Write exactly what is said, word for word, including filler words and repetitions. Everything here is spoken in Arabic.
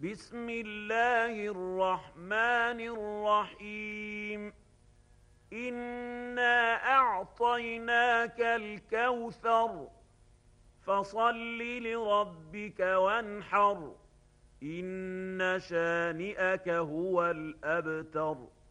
بسم الله الرحمن الرحيم إنا أعطيناك الكوثر فصل لربك وانحر إن شانئك هو الأبتر.